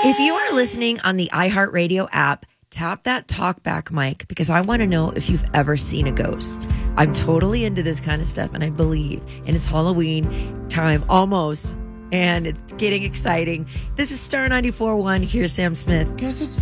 If you are listening on the iHeartRadio app, tap that talkback mic because I want to know if you've ever seen a ghost. I'm totally into this kind of stuff, and I believe, and it's Halloween time almost, and it's getting exciting. This is Star 94.1. Here's Sam Smith. Guess it's